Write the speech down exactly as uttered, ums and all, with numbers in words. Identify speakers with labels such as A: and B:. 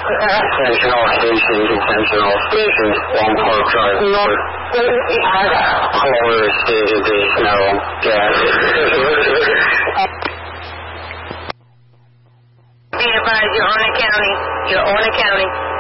A: Conventional station, conventional station, Long Park Drive North. Clover Station, there's no gas.
B: Be advised, you're on the county. You're on the county.